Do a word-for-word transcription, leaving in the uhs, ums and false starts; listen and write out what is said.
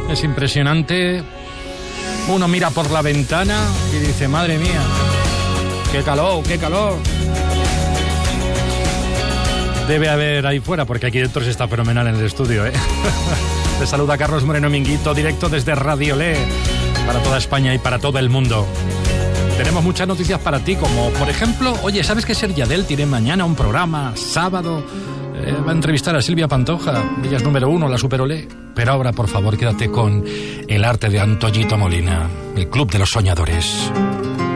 Es impresionante. Uno mira por la ventana y dice, madre mía, qué calor, qué calor. Debe haber ahí fuera, porque aquí dentro se está fenomenal en el estudio, ¿eh? Te saluda Carlos Moreno Minguito, directo desde Radio Le, para toda España y para todo el mundo. Tenemos muchas noticias para ti, como por ejemplo, oye, ¿sabes que Ser Yadel tiene mañana un programa, sábado? Eh, va a entrevistar a Silvia Pantoja, ella es número uno, la Super Olé. Pero ahora, por favor, quédate con el arte de Antoñito Molina, el Club de los Soñadores.